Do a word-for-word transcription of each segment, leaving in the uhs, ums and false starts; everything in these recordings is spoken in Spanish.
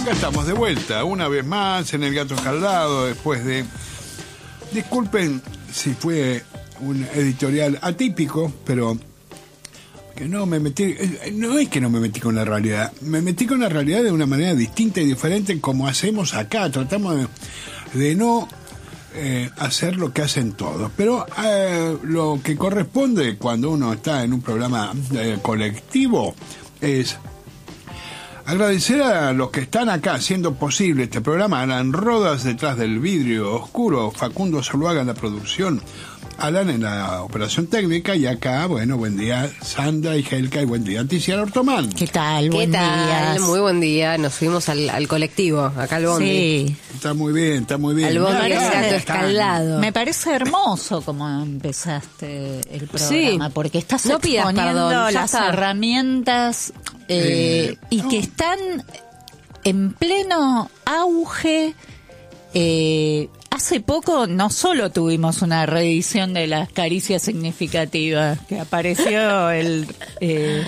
acá estamos de vuelta, una vez más en El Gato Escaldado, después de... Disculpen si fue un editorial atípico, pero que no me metí... No es que no me metí con la realidad, me metí con la realidad de una manera distinta y diferente como hacemos acá. Tratamos de, de no eh, hacer lo que hacen todos, pero eh, lo que corresponde cuando uno está en un programa eh, colectivo es... agradecer a los que están acá haciendo posible este programa. Alan Rodas detrás del vidrio oscuro, Facundo Zuluaga en la producción, Alan en la operación técnica, y acá, bueno, buen día Sandra y Helka, y buen día Tiziana Ortomán. ¿Qué tal? ¿Qué Buen tal? día. Muy buen día. Nos fuimos al, al colectivo, acá al bondi. Sí. Está muy bien, está muy bien. Al bondi Me del parece- Gato está- Escaldado. Me parece hermoso como empezaste el programa, Sí. porque estás No pidas exponiendo perdón, ya las está. herramientas eh, Eh, y no. que están en pleno auge. Eh, hace poco no solo tuvimos una reedición de las caricias significativas, que apareció el... eh,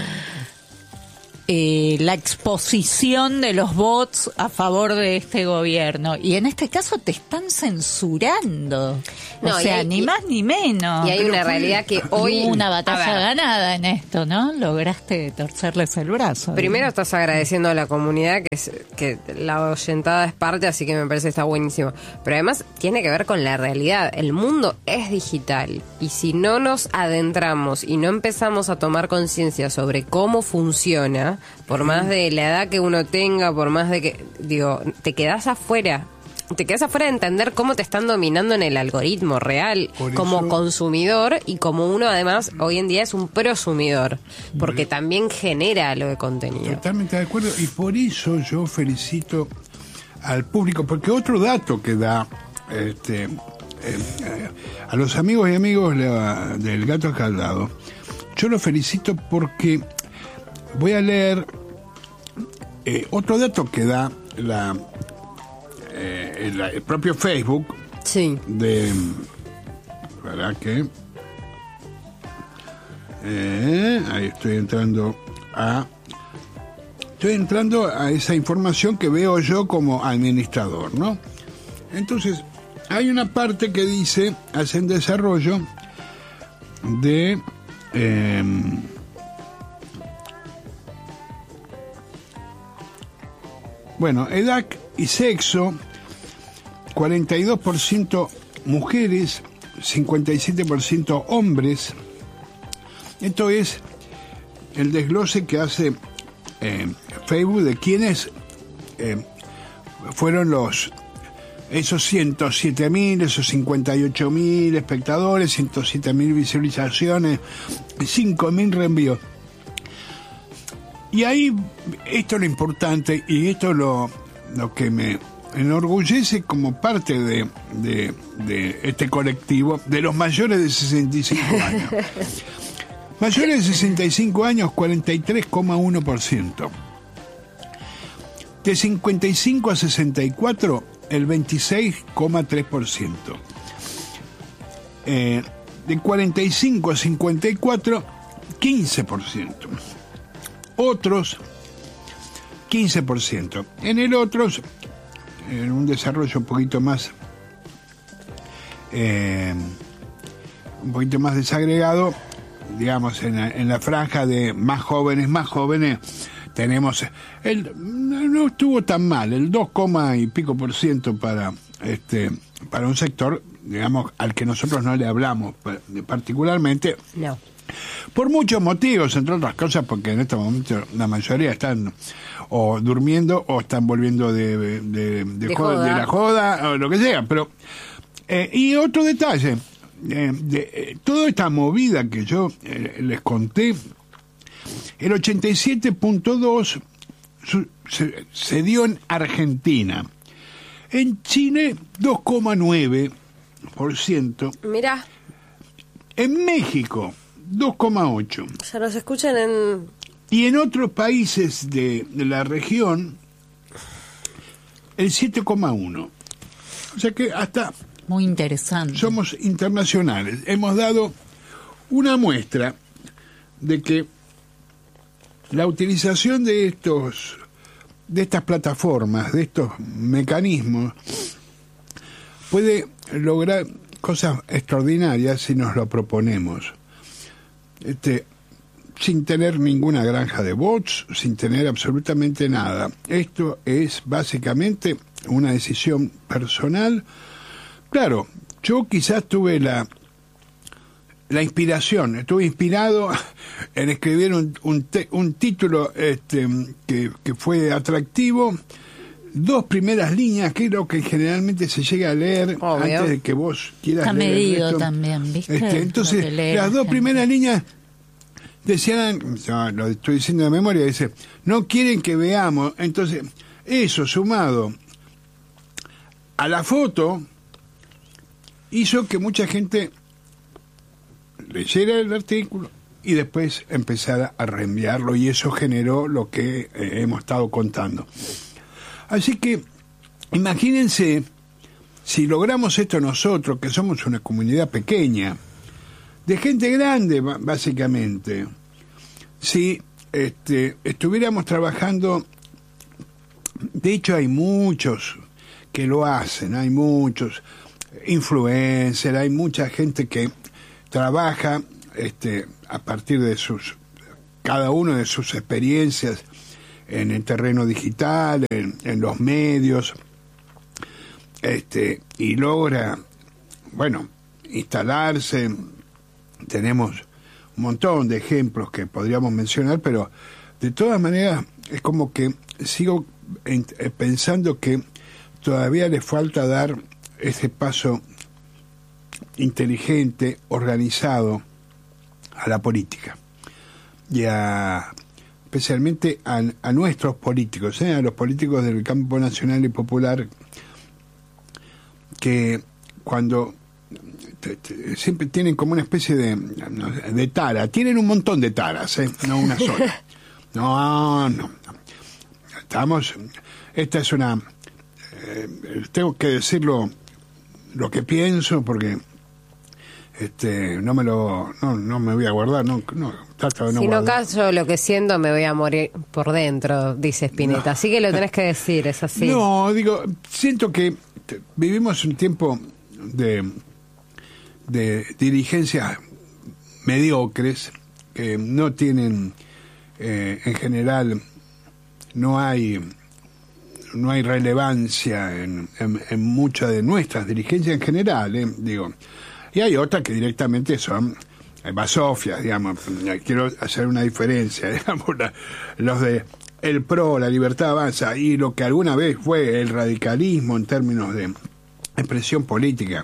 eh, la exposición de los bots a favor de este gobierno, y en este caso te están censurando, No, o y sea, hay- ni y- más ni menos. Y hay Pero una fue- realidad que hubo hoy... una A batalla ver, ganada en esto, ¿no? Lograste torcerles el brazo. primero estás agradeciendo a la comunidad, que es, que la oyentada es parte, así que me parece que está buenísimo. Pero además tiene que ver con la realidad. El mundo es digital, y si no nos adentramos y no empezamos a tomar conciencia sobre cómo funciona, por más de la edad que uno tenga, por más de que, digo, te quedás afuera. Te quedas afuera de entender cómo te están dominando en el algoritmo real, Por como eso- consumidor, y como uno además hoy en día es un prosumidor, porque también genera algo de contenido. Totalmente de acuerdo, y por eso yo felicito al público, porque otro dato que da este, eh, eh, a los amigos y amigos de- del Gato Escaldado, yo lo felicito porque voy a leer eh, otro dato que da la, eh, el, el propio Facebook Sí. de... ¿Verdad que? Eh, ahí estoy entrando a... Estoy entrando a esa información que veo yo como administrador, ¿no? Entonces, hay una parte que dice, hacen desarrollo de... eh, bueno, edad y sexo, cuarenta y dos por ciento mujeres, cincuenta y siete por ciento hombres. Esto es el desglose que hace eh, Facebook de quiénes eh, fueron los esos ciento siete mil, esos cincuenta y ocho mil espectadores, ciento siete mil visualizaciones, cinco mil reenvíos. Y ahí, esto es lo importante, y esto es lo, lo que me enorgullece como parte de, de, de este colectivo, de los mayores de sesenta y cinco años. Mayores de sesenta y cinco años, cuarenta y tres coma uno por ciento. De cincuenta y cinco a sesenta y cuatro, el veintiséis coma tres por ciento. Eh, de cuarenta y cinco a cincuenta y cuatro, quince por ciento. Otros, quince por ciento. En el otros, en un desarrollo un poquito más, eh, un poquito más desagregado, digamos, en la, en la franja de más jóvenes, más jóvenes, tenemos, el, no, no estuvo tan mal, el dos, y pico por ciento para, este, para un sector, digamos, al que nosotros no le hablamos particularmente. No. Por muchos motivos, entre otras cosas, porque en este momento la mayoría están o durmiendo o están volviendo de, de, de, De joda, joda. de la joda o lo que sea. Pero eh, y otro detalle, eh, de, eh, toda esta movida que yo eh, les conté, el ochenta y siete punto dos se, se dio en Argentina. En Chile, dos coma nueve por ciento. Mira, En México, dos coma ocho. ya nos escuchan en... Y en otros países de, de la región, el siete coma uno. O sea que hasta Muy interesante. somos internacionales. Hemos dado una muestra de que la utilización de estos de estas plataformas, de estos mecanismos, puede lograr cosas extraordinarias si nos lo proponemos. Este, sin tener ninguna granja de bots, sin tener absolutamente nada. Esto es básicamente una decisión personal. Claro, yo quizás tuve la la inspiración, estuve inspirado en escribir un, un, te, un título este, que, que fue atractivo, dos primeras líneas, que es lo que generalmente se llega a leer Obvio. antes de que vos quieras Está leer medido el resto. También, ¿viste? Este, entonces, las dos gente. primeras líneas decían, no, lo estoy diciendo de memoria, dice, no quieren que veamos. Entonces, eso sumado a la foto hizo que mucha gente leyera el artículo y después empezara a reenviarlo, y eso generó lo que eh, hemos estado contando. Así que imagínense si logramos esto nosotros, que somos una comunidad pequeña, de gente grande básicamente, si este, estuviéramos trabajando. De hecho hay muchos que lo hacen, hay muchos influencers, hay mucha gente que trabaja este, a partir de sus, cada uno de sus experiencias en el terreno digital, en, en los medios, este, y logra, bueno, instalarse. Tenemos un montón de ejemplos que podríamos mencionar, pero de todas maneras es como que sigo en, pensando que todavía le falta dar ese paso inteligente, organizado a la política y a, especialmente a, a nuestros políticos, ¿eh? a los políticos del campo nacional y popular, que cuando te, te, siempre tienen como una especie de, de tara, tienen un montón de taras, ¿eh? no una sola. No, no, estamos, esta es una, eh, tengo que decirlo lo que pienso, porque este no me lo no, no me voy a guardar, no, no trato de no si no guardar. callo lo que siento, me voy a morir por dentro, dice Spinetta, no. Así que lo tenés que decir, es así. No, digo, siento que te, vivimos un tiempo de de dirigencias mediocres que no tienen eh, en general no hay no hay relevancia en, en, en muchas de nuestras dirigencias en general, eh, digo. Y hay otras que directamente son basofias, digamos. Quiero hacer una diferencia, digamos, la, los de el PRO, la Libertad Avanza, y lo que alguna vez fue el radicalismo en términos de expresión política.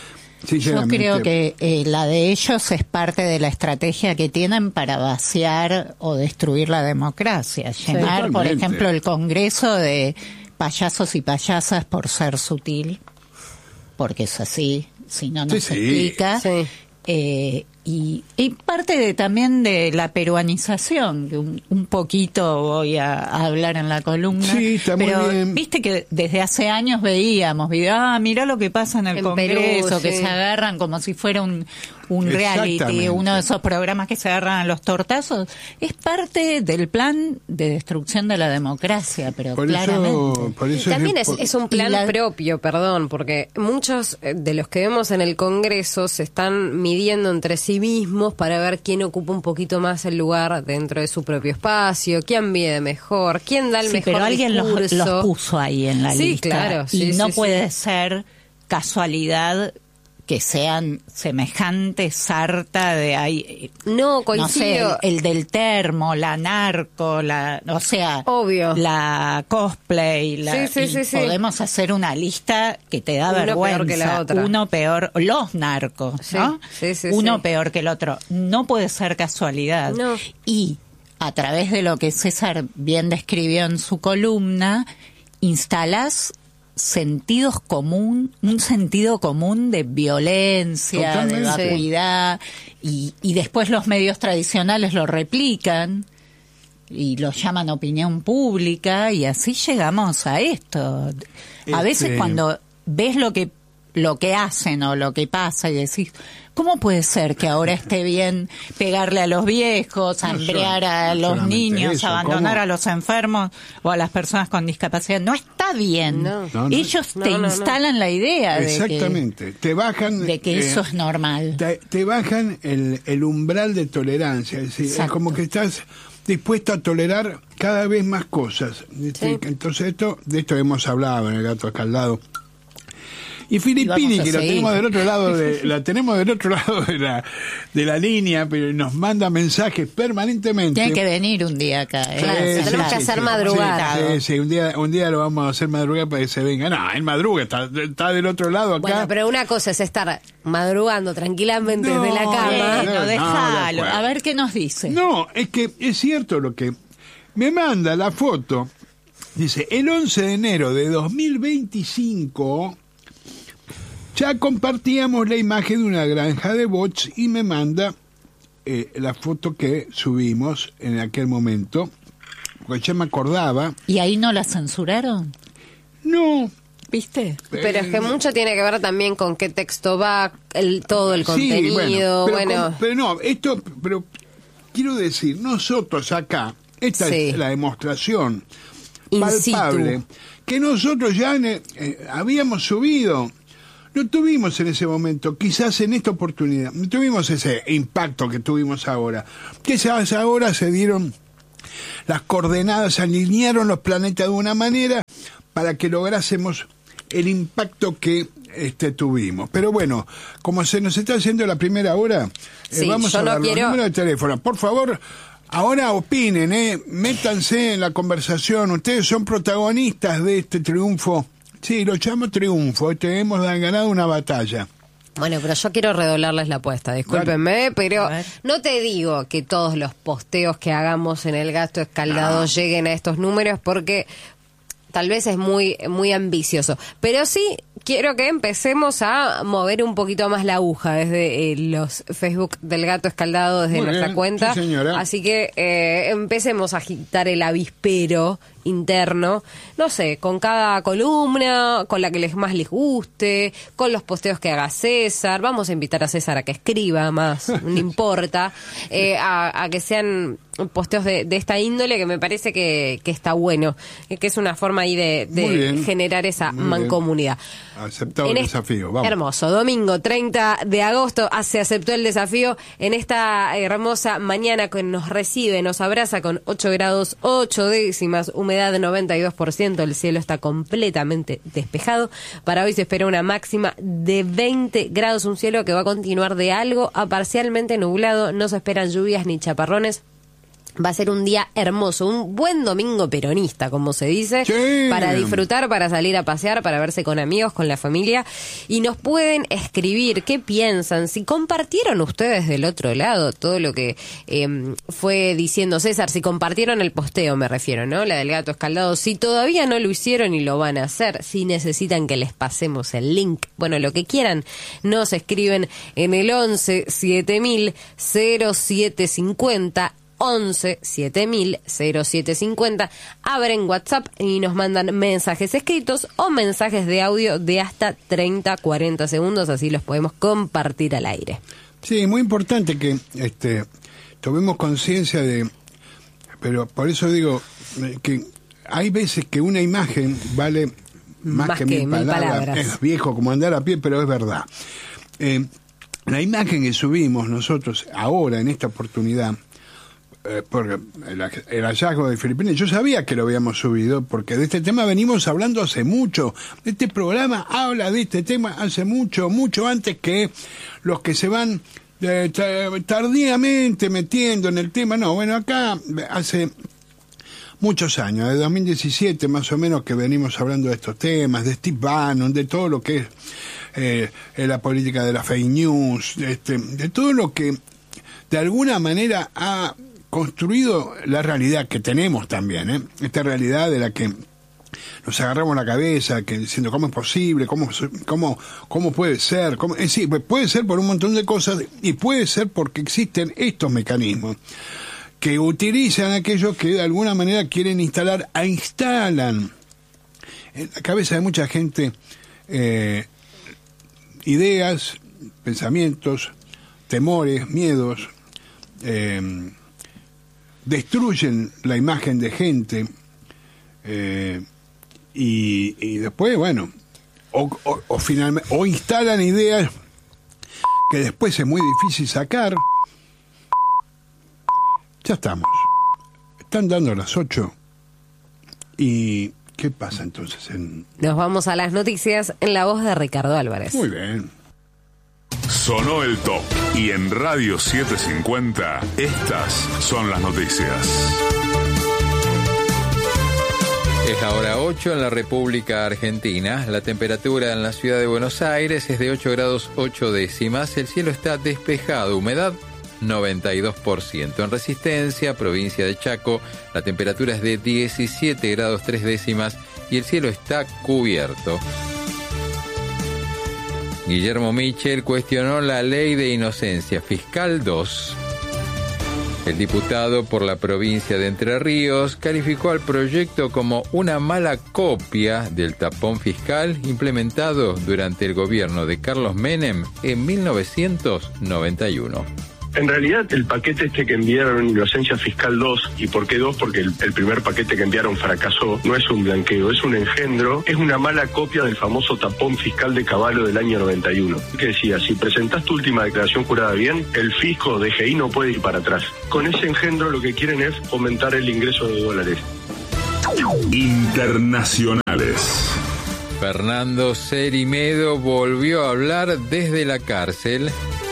Yo creo que eh, la de ellos es parte de la estrategia que tienen para vaciar o destruir la democracia. Llenar, por ejemplo, el Congreso de payasos y payasas por ser sutil, porque es así. Si no, no sí, se sí. explica. Sí. Eh, y, y parte de, también de la peruanización, que un, un poquito voy a, a hablar en la columna. Sí, está muy pero bien. Viste que desde hace años veíamos, video, ah, mirá lo que pasa en el en Congreso, Perú, que sí. se agarran como si fuera un, un reality, uno de esos programas que se agarran a los tortazos. Es parte del plan de destrucción de la democracia, pero por claramente. Eso, por eso También es, es, es un plan la... propio, perdón, porque muchos de los que vemos en el Congreso se están midiendo entre sí mismos para ver quién ocupa un poquito más el lugar dentro de su propio espacio, quién mide mejor, quién da el sí, mejor pero alguien los, discurso. los puso ahí en la sí, lista. Claro, sí, y no sí, puede sí. ser casualidad que sean semejantes sarta de ahí. No, No coincido. sé, el, el del termo, la narco, la, o sea, Obvio. la cosplay, la, Sí, sí, y sí, sí. podemos hacer una lista que te da Uno vergüenza. peor que la otra. Uno peor, los narcos, Sí, ¿no? sí, sí, Uno sí. peor que el otro. No puede ser casualidad. No. Y a través de lo que César bien describió en su columna, instalás sentidos común, un sentido común de violencia, Totalmente. de vacuidad, y, y después los medios tradicionales lo replican y lo llaman opinión pública, y así llegamos a esto. A Este... veces cuando ves lo que lo que hacen o lo que pasa y decís, ¿cómo puede ser que ahora esté bien pegarle a los viejos, hambrear No, a no los solamente niños, eso, abandonar ¿cómo? a los enfermos o a las personas con discapacidad? No está bien. No. No, no. Ellos No, te no, no. instalan la idea de que, Exactamente. Te bajan... de que eh, eso es normal. Te, te bajan el, el umbral de tolerancia. Es decir, es Exacto. como que estás dispuesto a tolerar cada vez más cosas. Sí. Entonces esto de esto hemos hablado en El Gato Escaldado. Y Y Filippini, vamos a que lo seguir. tenemos del otro lado de, la tenemos del otro lado de la, de la línea, pero nos manda mensajes permanentemente. Tiene que venir un día acá. ¿eh? Claro, Sí, tenemos que hacer madrugar. Sí, sí, un día, un día lo vamos a hacer madrugar para que se venga. No, él madruga, está, está del otro lado acá. Bueno, pero una cosa es estar madrugando tranquilamente No, desde la cama. no, Bueno, no, déjalo. de acuerdo. A ver qué nos dice. No, es que es cierto lo que me manda la foto. Dice, el once de enero de dos mil veinticinco ya compartíamos la imagen de una granja de bots y me manda eh, la foto que subimos en aquel momento, porque ya me acordaba. ¿Y ahí no la censuraron? No. ¿Viste? Pero es que mucho tiene que ver también con qué texto va, el, todo el Sí, contenido. pero, Bueno, con- pero no, esto, pero quiero decir, nosotros acá, esta Sí. es la demostración In palpable, situ. que nosotros ya en el- eh, habíamos subido, no tuvimos en ese momento, quizás en esta oportunidad, no tuvimos ese impacto que tuvimos ahora, quizás ahora se dieron las coordenadas, se alinearon los planetas de una manera para que lográsemos el impacto que este tuvimos. Pero bueno, como se nos está haciendo la primera hora, eh, Sí, vamos yo a no dar los quiero- números de teléfono. Por favor, ahora opinen, eh, métanse en la conversación. Ustedes son protagonistas de este triunfo. Sí, lo llamo triunfo. Este, hemos ganado una batalla. bueno, pero yo quiero redoblarles la apuesta, discúlpenme, pero A ver. no te digo que todos los posteos que hagamos en el Gato Escaldado No. lleguen a estos números porque tal vez es muy, muy ambicioso. Pero sí quiero que empecemos a mover un poquito más la aguja desde eh, los Facebook del Gato Escaldado, desde Muy nuestra bien, cuenta. sí, señora. Así que eh, empecemos a agitar el avispero interno, no sé, con cada columna, con la que les más les guste, con los posteos que haga César. Vamos a invitar a César a que escriba más, no importa, eh, a, a que sean posteos de, de esta índole, que me parece que, que está bueno, eh, que es una forma ahí de, Muy de bien. generar esa Muy bien. mancomunidad. Aceptado En el este- desafío. Vamos. Hermoso, domingo treinta de agosto ah, se aceptó el desafío en esta hermosa mañana que nos recibe, nos abraza con ocho grados ocho décimas, humedad de noventa y dos por ciento, el cielo está completamente despejado. Para hoy se espera una máxima de veinte grados, un cielo que va a continuar de algo a parcialmente nublado, no se esperan lluvias ni chaparrones. Va a ser un día hermoso, un buen domingo peronista, como se dice, Sí. para disfrutar, para salir a pasear, para verse con amigos, con la familia. Y nos pueden escribir qué piensan, si compartieron ustedes del otro lado todo lo que eh, fue diciendo César, si compartieron el posteo, me refiero, ¿no? La del Gato Escaldado, si todavía no lo hicieron y lo van a hacer, si necesitan que les pasemos el link, bueno, lo que quieran, nos escriben en el once siete mil cero siete cincuenta once siete mil cero siete cincuenta, abren WhatsApp y nos mandan mensajes escritos o mensajes de audio de hasta treinta cuarenta segundos, así los podemos compartir al aire. Sí, muy importante que este tomemos conciencia de, pero por eso digo eh, que hay veces que una imagen vale más, Más que, que mil mil palabras. palabras. Es viejo como andar a pie, pero es verdad. Eh, la imagen que subimos nosotros ahora en esta oportunidad, eh, porque el, el hallazgo de Filippini, yo sabía que lo habíamos subido, porque de este tema venimos hablando hace mucho. Este programa habla de este tema hace mucho, mucho antes que los que se van eh, tardíamente metiendo en el tema. No, bueno, acá hace muchos años, de dos mil diecisiete más o menos, que venimos hablando de estos temas, de Steve Bannon, de todo lo que es eh, la política de la fake news, de, este, de todo lo que de alguna manera ha construido la realidad que tenemos también, ¿eh? Esta realidad de la que nos agarramos la cabeza, que diciendo cómo es posible, cómo cómo cómo puede ser, cómo, eh, sí, puede ser por un montón de cosas y puede ser porque existen estos mecanismos que utilizan aquellos que de alguna manera quieren instalar, a instalan en la cabeza de mucha gente eh, ideas, pensamientos, temores, miedos, eh, destruyen la imagen de gente, eh, y, y después, bueno, o, o, o finalmente, o instalan ideas que después es muy difícil sacar. Ya estamos. Están dando las ocho. ¿Y qué pasa entonces? En... Nos vamos a las noticias en la voz de Ricardo Álvarez. Muy bien. Sonó el top. Y en Radio setecientos cincuenta, estas son las noticias. Es la hora ocho en la República Argentina. La temperatura en la ciudad de Buenos Aires es de ocho grados ocho décimas. El cielo está despejado, humedad noventa y dos por ciento. En Resistencia, provincia de Chaco, la temperatura es de diecisiete grados tres décimas y el cielo está cubierto. Guillermo Michel cuestionó la ley de inocencia fiscal dos. El diputado por la provincia de Entre Ríos calificó al proyecto como una mala copia del tapón fiscal implementado durante el gobierno de Carlos Menem en mil novecientos noventa y uno. En realidad, el paquete este que enviaron, Inocencia Fiscal dos, ¿y por qué dos? Porque el, el primer paquete que enviaron fracasó, no es un blanqueo, es un engendro, es una mala copia del famoso tapón fiscal de Cavallo del año noventa y uno, que decía, si presentás tu última declaración jurada bien, el fisco D G I no puede ir para atrás. Con ese engendro lo que quieren es fomentar el ingreso de dólares. Internacionales. Fernando Cerimedo volvió a hablar desde la cárcel.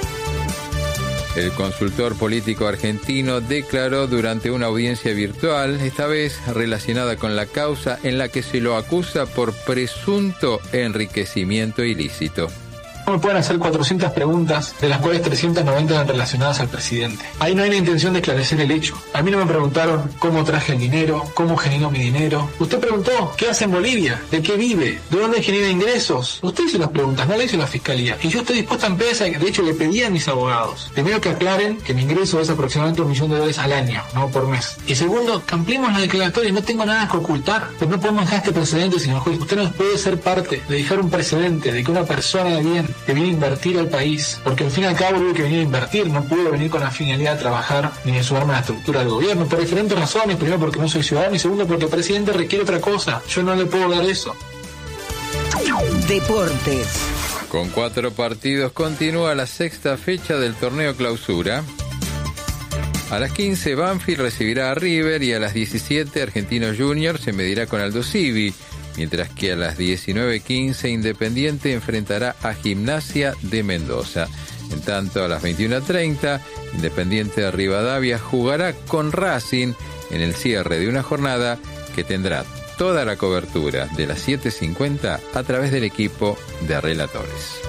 El consultor político argentino declaró durante una audiencia virtual, esta vez relacionada con la causa en la que se lo acusa por presunto enriquecimiento ilícito. Me pueden hacer cuatrocientas preguntas, de las cuales trescientas noventa eran relacionadas al presidente. Ahí no hay la intención de esclarecer el hecho. A mí no me preguntaron cómo traje el dinero, cómo genero mi dinero. Usted preguntó qué hace en Bolivia, de qué vive, de dónde genera ingresos. Usted hizo las preguntas, no la hizo la fiscalía. Y yo estoy dispuesto a empezar, de hecho le pedí a mis abogados, primero que aclaren que mi ingreso es aproximadamente un millón de dólares al año, no por mes. Y segundo, que ampliemos la declaratoria, no tengo nada que ocultar. Pero no podemos dejar este precedente, señor juez. Usted no puede ser parte de dejar un precedente de que una persona de bien que viene a invertir al país, porque al fin y al cabo tuve que venir a invertir, no pude venir con la finalidad de trabajar ni de sumarme a la estructura del gobierno, por diferentes razones, primero porque no soy ciudadano y segundo porque el presidente requiere otra cosa, yo no le puedo dar eso. Deportes. Con cuatro partidos continúa la sexta fecha del torneo Clausura. A las quince Banfield recibirá a River y a las diecisiete Argentinos Juniors se medirá con Aldo Civi. Mientras que a las diecinueve quince Independiente enfrentará a Gimnasia de Mendoza. En tanto, a las veintiuno treinta, Independiente de Rivadavia jugará con Racing en el cierre de una jornada que tendrá toda la cobertura de las siete cincuenta a través del equipo de relatores.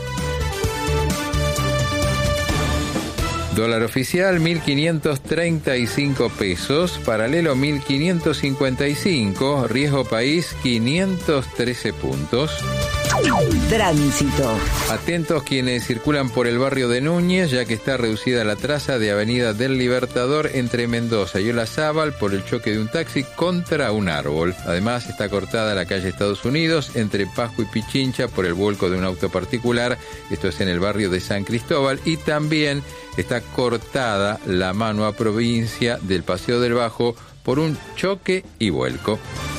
Dólar oficial mil quinientos treinta y cinco pesos, paralelo mil quinientos cincuenta y cinco, riesgo país quinientos trece puntos. Tránsito. Atentos quienes circulan por el barrio de Núñez, ya que está reducida la traza de Avenida del Libertador entre Mendoza y Olazábal por el choque de un taxi contra un árbol. Además está cortada la calle Estados Unidos entre Pasco y Pichincha por el vuelco de un auto particular, esto es en el barrio de San Cristóbal, y también está cortada la mano a provincia del Paseo del Bajo por un choque y vuelco.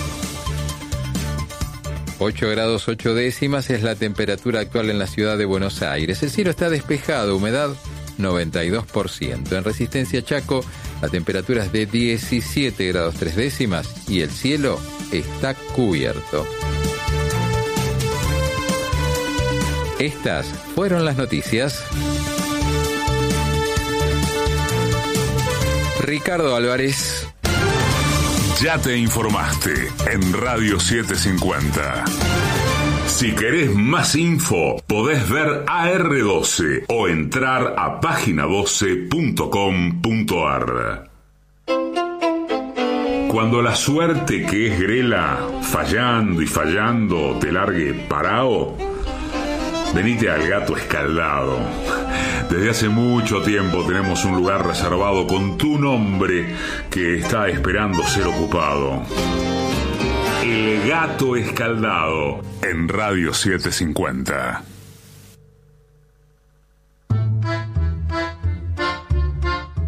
ocho grados ocho décimas es la temperatura actual en la ciudad de Buenos Aires. El cielo está despejado, humedad noventa y dos por ciento. En Resistencia Chaco, la temperatura es de diecisiete grados tres décimas y el cielo está cubierto. Estas fueron las noticias. Ricardo Álvarez. Ya te informaste en Radio setecientos cincuenta. Si querés más info, podés ver A R doce o entrar a página doce punto com punto a r. Cuando la suerte que es grela, fallando y fallando, te largue parado, venite al Gato Escaldado. Desde hace mucho tiempo tenemos un lugar reservado con tu nombre que está esperando ser ocupado. El Gato Escaldado en Radio setecientos cincuenta.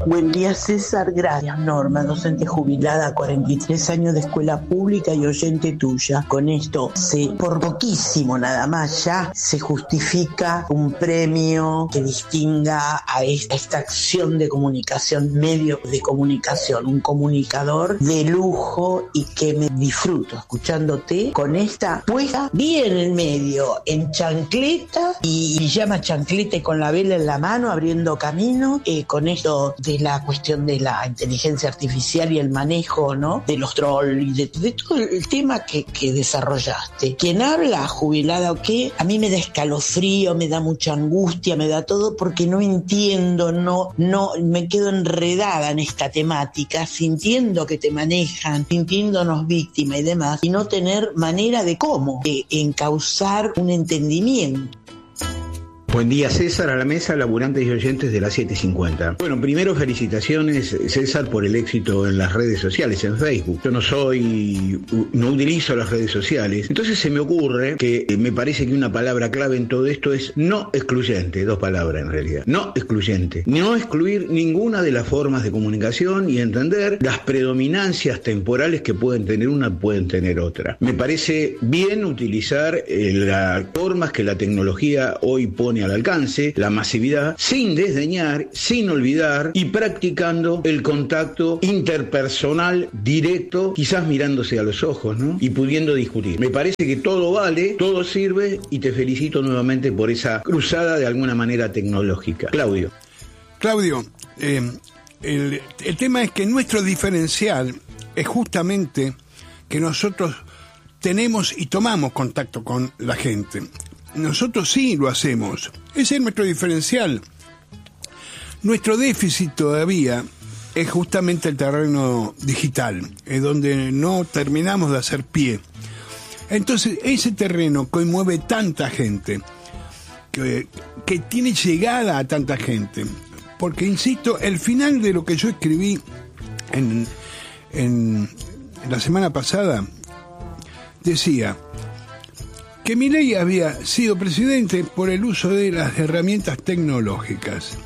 Buen día, César. Gracias, Norma, docente jubilada, cuarenta y tres años de escuela pública y oyente tuya. Con esto, se, por poquísimo nada más, ya se justifica un premio que distinga a esta, esta acción de comunicación, medio de comunicación, un comunicador de lujo y que me disfruto escuchándote con esta puesta bien en el medio, en chancleta y pijama chancleta y con la vela en la mano, abriendo camino, eh, con esto de la cuestión de la inteligencia artificial y el manejo, ¿no?, de los trolls y de, de todo el tema que, que desarrollaste. Quien habla, jubilada o qué, a mí me da escalofrío, me da mucha angustia, me da todo porque no entiendo, no, no, me quedo enredada en esta temática, sintiendo que te manejan, sintiéndonos víctimas y demás, y no tener manera de cómo eh, encauzar un entendimiento. Buen día, César, a la mesa, laburantes y oyentes de las siete cincuenta. Bueno, primero felicitaciones, César, por el éxito en las redes sociales, en Facebook. Yo no soy, no utilizo las redes sociales, entonces se me ocurre que me parece que una palabra clave en todo esto es no excluyente, dos palabras en realidad, no excluyente. No excluir ninguna de las formas de comunicación y entender las predominancias temporales que pueden tener una, pueden tener otra. Me parece bien utilizar eh, las formas que la tecnología hoy pone al alcance, la masividad, sin desdeñar, sin olvidar y practicando el contacto interpersonal directo, quizás mirándose a los ojos, ¿no?, y pudiendo discutir. Me parece que todo vale, todo sirve y te felicito nuevamente por esa cruzada de alguna manera tecnológica. Claudio. Claudio, eh, el, el tema es que nuestro diferencial es justamente que nosotros tenemos y tomamos contacto con la gente. Nosotros sí lo hacemos. Ese es nuestro diferencial. Nuestro déficit todavía es justamente el terreno digital, es donde no terminamos de hacer pie. Entonces, ese terreno que mueve tanta gente, que, que tiene llegada a tanta gente, porque, insisto, el final de lo que yo escribí en, en, en la semana pasada decía que Milei había sido presidente por el uso de las herramientas tecnológicas.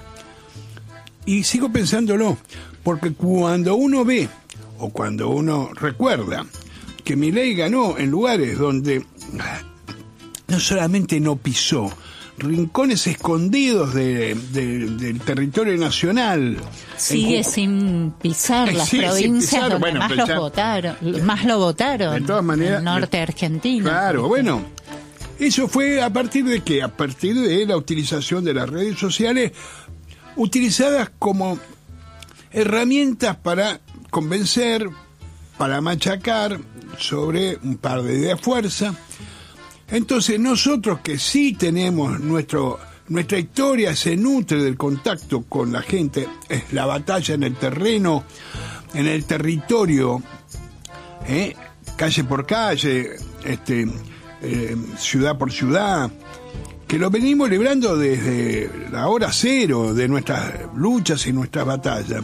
Y sigo pensándolo, porque cuando uno ve, o cuando uno recuerda, que Milei ganó en lugares donde no solamente no pisó, rincones escondidos de, de, del territorio nacional. Sigue sin pisar las Sigue provincias sin pisar, donde bueno, más, pero los ya, votaron, más lo votaron. De todas maneras, el norte de, argentino. Claro, bueno, eso fue a partir de qué? A partir de la utilización de las redes sociales, utilizadas como herramientas para convencer, para machacar sobre un par de ideas fuerza. Entonces nosotros que sí tenemos nuestro, nuestra historia se nutre del contacto con la gente, es la batalla en el terreno, en el territorio, ¿eh? calle por calle, este, eh, ciudad por ciudad, que lo venimos librando desde la hora cero de nuestras luchas y nuestras batallas.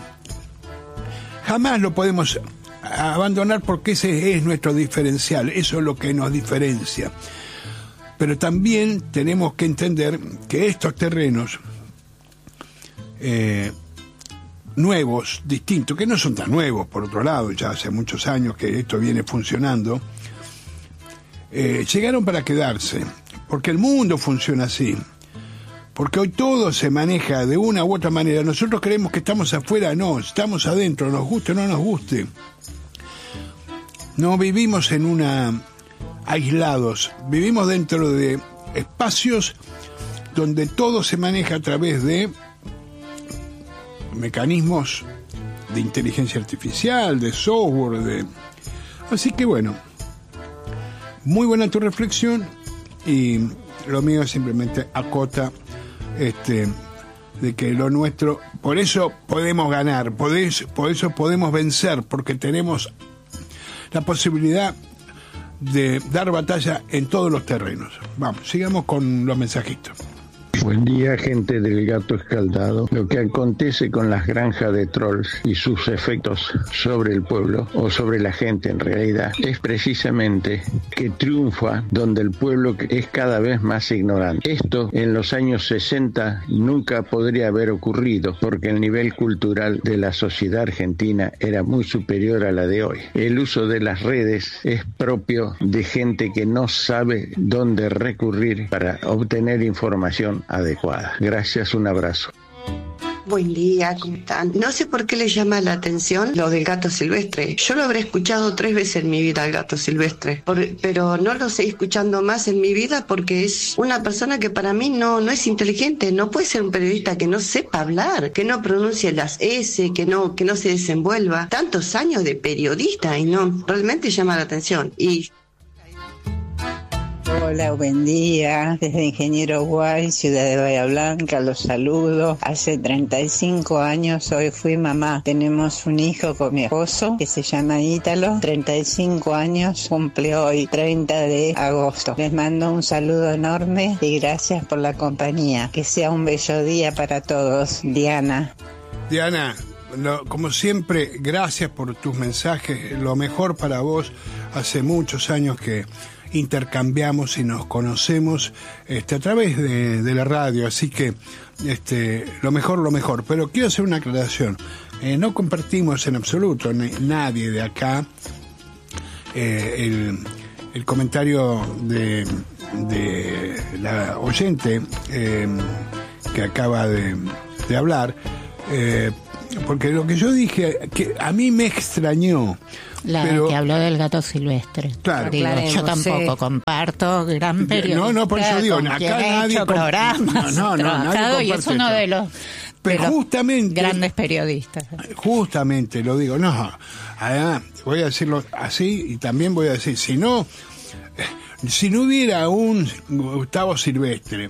Jamás lo podemos abandonar porque ese es nuestro diferencial, eso es lo que nos diferencia. Pero también tenemos que entender que estos terrenos eh, nuevos, distintos, que no son tan nuevos, por otro lado, ya hace muchos años que esto viene funcionando, eh, llegaron para quedarse, porque el mundo funciona así, porque hoy todo se maneja de una u otra manera. Nosotros creemos que estamos afuera, no, estamos adentro, nos guste o no nos guste. No vivimos en una... aislados, vivimos dentro de espacios donde todo se maneja a través de mecanismos de inteligencia artificial, de software, de... así que bueno, muy buena tu reflexión y lo mío simplemente acota este de que lo nuestro, por eso podemos ganar, por eso, por eso podemos vencer, porque tenemos la posibilidad de dar batalla en todos los terrenos. Vamos, sigamos con los mensajitos. Buen día, gente del Gato Escaldado. Lo que acontece con las granjas de trolls y sus efectos sobre el pueblo, o sobre la gente en realidad, es precisamente que triunfa donde el pueblo es cada vez más ignorante. Esto en los años sesenta nunca podría haber ocurrido, porque el nivel cultural de la sociedad argentina era muy superior a la de hoy. El uso de las redes es propio de gente que no sabe dónde recurrir para obtener información adecuada. Gracias, un abrazo. Buen día, ¿cómo están? No sé por qué les llama la atención lo del gato silvestre. Yo lo habré escuchado tres veces en mi vida, el gato silvestre, por, pero no lo seguí escuchando más en mi vida porque es una persona que para mí no, no es inteligente. No puede ser un periodista que no sepa hablar, que no pronuncie las S, que no, que no se desenvuelva. Tantos años de periodista y no, realmente llama la atención. Y hola, buen día. Desde Ingeniero Guay, Ciudad de Bahía Blanca, los saludo. Hace treinta y cinco años hoy fui mamá. Tenemos un hijo con mi esposo que se llama Ítalo. treinta y cinco años, cumple hoy, treinta de agosto. Les mando un saludo enorme y gracias por la compañía. Que sea un bello día para todos. Diana. Diana, lo, como siempre, gracias por tus mensajes. Lo mejor para vos. Hace muchos años que intercambiamos y nos conocemos este, a través de, de la radio, así que este, lo mejor, lo mejor. Pero quiero hacer una aclaración. Eh, no compartimos en absoluto, ni, nadie de acá, eh, el, el comentario de, de la oyente eh, que acaba de, de hablar, eh, porque lo que yo dije, que a mí me extrañó. La pero, que habló del gato silvestre. Claro. Digo, yo tampoco sí. comparto, gran periodista. No, no, por eso digo, acá nadie... Hecho programas, no, no, no, nadie y es uno de los, pero de justamente, los grandes periodistas. Justamente, lo digo, no, además, voy a decirlo así y también voy a decir, si no, si no hubiera un Gustavo Silvestre